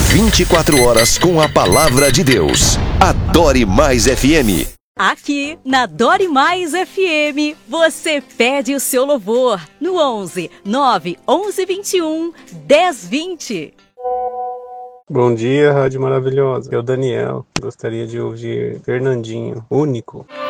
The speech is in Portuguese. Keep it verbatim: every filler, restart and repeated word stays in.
vinte e quatro horas com a palavra de Deus. Adore Mais F M. Aqui na Adore Mais F M, você pede o seu louvor no onze, nove, onze, vinte e um, dez, vinte. Bom dia, Rádio Maravilhosa. Eu, Daniel, gostaria de ouvir Fernandinho, Único.